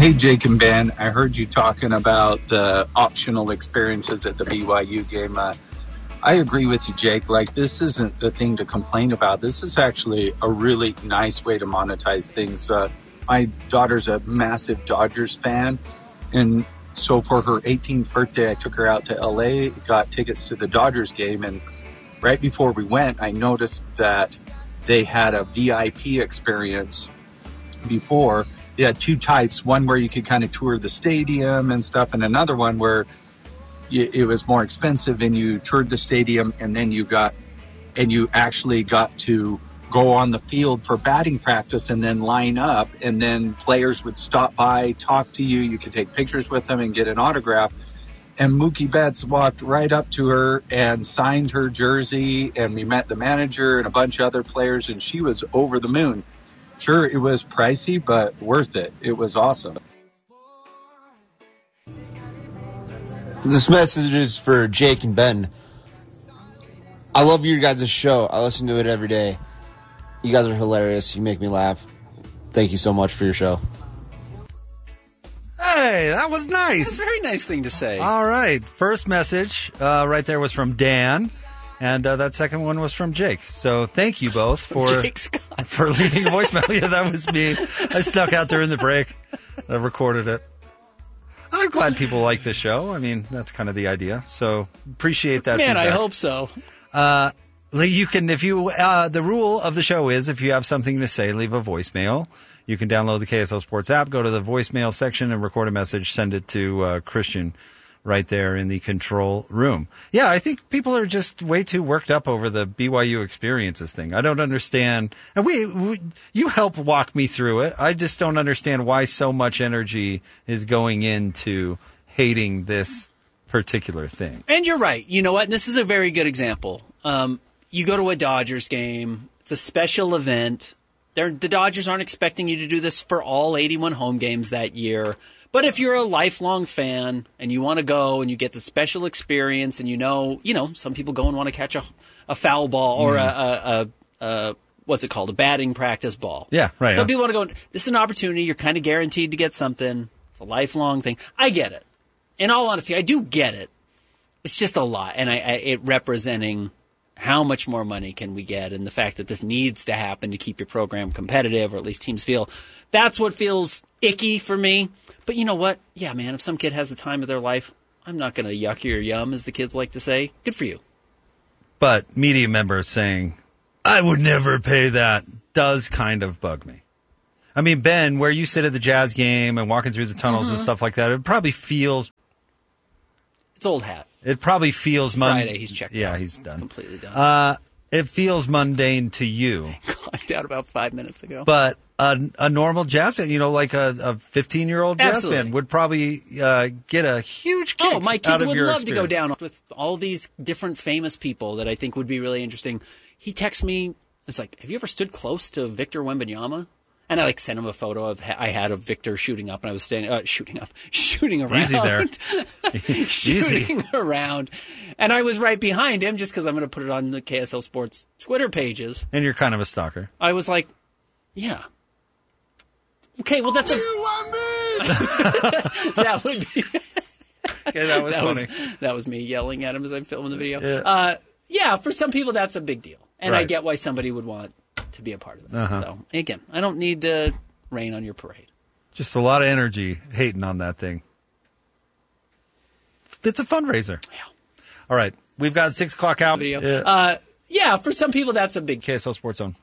Hey, Jake and Ben, I heard you talking about the optional experiences at the BYU game. I agree with you, Jake. Like, this isn't the thing to complain about. This is actually a really nice way to monetize things. My daughter's a massive Dodgers fan, and so for her 18th birthday, I took her out to LA, got tickets to the Dodgers game, and right before we went, I noticed that they had a VIP experience before. They had two types, one where you could kind of tour the stadium and stuff, and another one where it was more expensive and you toured the stadium and then you actually got to go on the field for batting practice and then line up, and then players would stop by, talk to you. You could take pictures with them and get an autograph. And Mookie Betts walked right up to her and signed her jersey, and we met the manager and a bunch of other players, and she was over the moon. Sure, it was pricey, but worth it. It was awesome. This message is for Jake and Ben. I love your guys' show. I listen to it every day. You guys are hilarious. You make me laugh. Thank you so much for your show. Hey, that was nice. That's a very nice thing to say. All right. First message right there was from Dan. And that second one was from Jake. So thank you both for leaving a voicemail. Yeah, that was me. I snuck out during the break. I recorded it. I'm glad people like this show. I mean, that's kind of the idea. So appreciate that. Man, feedback. I hope so. You can, the rule of the show is if you have something to say, leave a voicemail. You can download the KSL Sports app, go to the voicemail section and record a message, send it to Christian right there in the control room. Yeah, I think people are just way too worked up over the BYU experiences thing. I don't understand. And you help walk me through it. I just don't understand why so much energy is going into hating this particular thing. And you're right. You know what? This is a very good example. You go to a Dodgers game. It's a special event. The Dodgers aren't expecting you to do this for all 81 home games that year. But if you're a lifelong fan and you want to go and you get the special experience and you know, some people go and want to catch a foul ball or a what's it called? A batting practice ball. Yeah, right. Some people want to go, this is an opportunity. You're kind of guaranteed to get something. It's a lifelong thing. I get it. In all honesty, I do get it. It's just a lot. And it representing how much more money can we get, and the fact that this needs to happen to keep your program competitive, or at least teams feel. That's what feels icky for me. But you know what? Yeah, man, if some kid has the time of their life, I'm not going to yuck your yum, as the kids like to say. Good for you. But media members saying, I would never pay that, does kind of bug me. I mean, Ben, where you sit at the Jazz game and walking through the tunnels and stuff like that, it probably feels... It's old hat. It probably feels... Friday, he's checked out. Yeah, he's done. Completely done. It feels mundane to you. Clocked out about 5 minutes ago. But a normal jazz fan, like a 15-year-old jazz fan, would probably get a huge kick. Oh, my kids would love experience. to go down with all these different famous people that I think would be really interesting. He texts me, it's like, have you ever stood close to Victor Wembanyama? And I sent him a photo I had of Victor shooting up, and I was shooting around. Easy there. Shooting around. And I was right behind him just because I'm going to put it on the KSL Sports Twitter pages. And you're kind of a stalker. I was like, yeah. Okay, well, that's a... That would be... Okay, that was funny. That was me yelling at him as I'm filming the video. Yeah. Yeah, for some people, that's a big deal. And Right. I get why somebody would want to be a part of that. So, again, I don't need to rain on your parade. Just a lot of energy hating on that thing. It's a fundraiser. Yeah. All right. We've got 6 o'clock out. Video. Yeah, for some people, that's a big... KSL Sports Zone.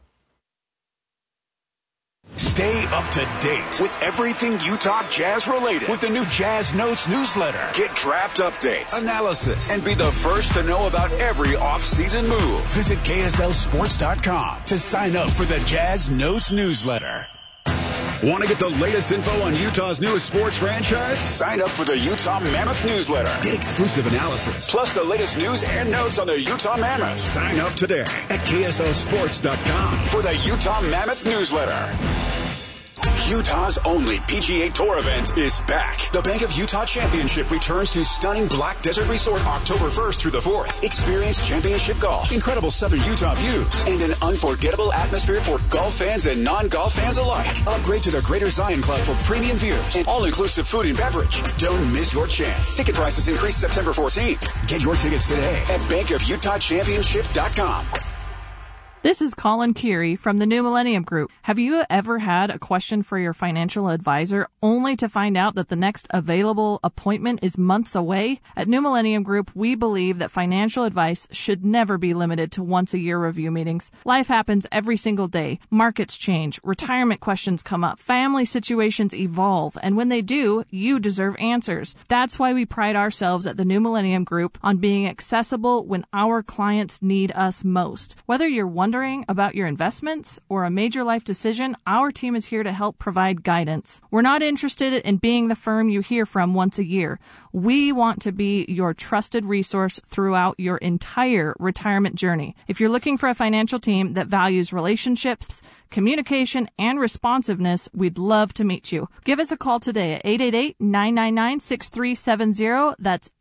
Stay up to date with everything Utah Jazz related with the new Jazz Notes newsletter. Get draft updates, analysis, and be the first to know about every off-season move. Visit KSLSports.com to sign up for the Jazz Notes newsletter. Want to get the latest info on Utah's newest sports franchise? Sign up for the Utah Mammoth newsletter. Get exclusive analysis, plus the latest news and notes on the Utah Mammoth. Sign up today at KSLSports.com for the Utah Mammoth newsletter. Utah's only PGA Tour event is back. The Bank of Utah Championship returns to stunning Black Desert Resort October 1st through the 4th. Experience championship golf, incredible southern Utah views, and an unforgettable atmosphere for golf fans and non-golf fans alike. Upgrade to the Greater Zion Club for premium views and all-inclusive food and beverage. Don't miss your chance. Ticket prices increase September 14th. Get your tickets today at bankofutahchampionship.com. This is Colin Keary from the New Millennium Group. Have you ever had a question for your financial advisor only to find out that the next available appointment is months away? At New Millennium Group, we believe that financial advice should never be limited to once-a-year review meetings. Life happens every single day. Markets change, retirement questions come up, family situations evolve, and when they do, you deserve answers. That's why we pride ourselves at the New Millennium Group on being accessible when our clients need us most. Whether you're wondering about your investments or a major life decision, our team is here to help provide guidance. We're not interested in being the firm you hear from once a year. We want to be your trusted resource throughout your entire retirement journey. If you're looking for a financial team that values relationships, communication, and responsiveness, we'd love to meet you. Give us a call today at 888-999-6370. That's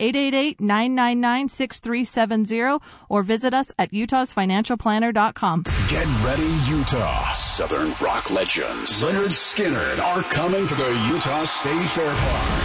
888-999-6370, or visit us at utahsfinancialplanner.com. Get ready, Utah. Southern rock legends Leonard Skinner are coming to the Utah State Fair Park.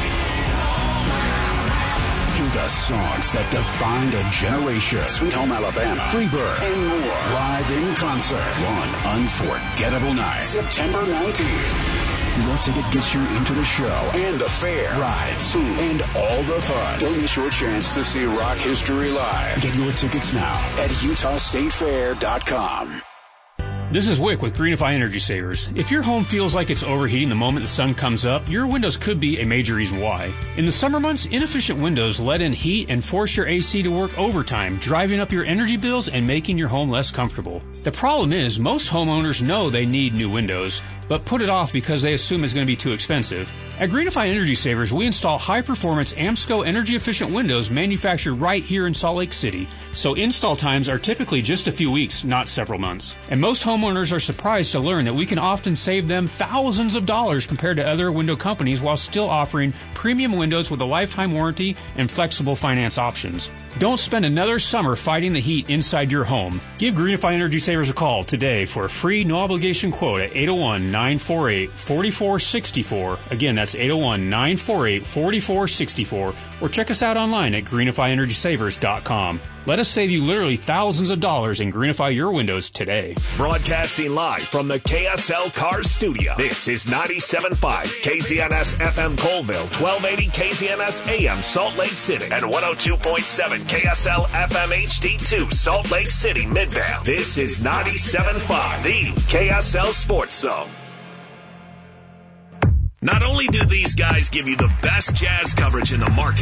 Hear the songs that defined a generation. Sweet Home Alabama, Freebird, and more. Live in concert. One unforgettable night. September 19th. Your ticket gets you into the show and the fair, rides, food, and all the fun. Don't miss your chance to see rock history live. Get your tickets now at utahstatefair.com. This is Wick with Greenify Energy Savers. If your home feels like it's overheating the moment the sun comes up, your windows could be a major reason why. In the summer months, inefficient windows let in heat and force your AC to work overtime, driving up your energy bills and making your home less comfortable. The problem is, most homeowners know they need new windows, but put it off because they assume it's going to be too expensive. At Greenify Energy Savers, we install high-performance AMSCO energy-efficient windows manufactured right here in Salt Lake City. So install times are typically just a few weeks, not several months. And most homeowners are surprised to learn that we can often save them thousands of dollars compared to other window companies while still offering premium windows with a lifetime warranty and flexible finance options. Don't spend another summer fighting the heat inside your home. Give Greenify Energy Savers a call today for a free no-obligation quote at 801-948-4464. Again, that's 801-948-4464. Or check us out online at greenifyenergysavers.com. Let us save you literally thousands of dollars and greenify your windows today. Broadcasting live from the KSL Cars Studio. This is 97.5 KZNS FM Colville, 1280 KZNS AM Salt Lake City, and 102.7 KSL FM HD2 Salt Lake City Midvale. This is 97.5, the KSL Sports Zone. Not only do these guys give you the best jazz coverage in the market,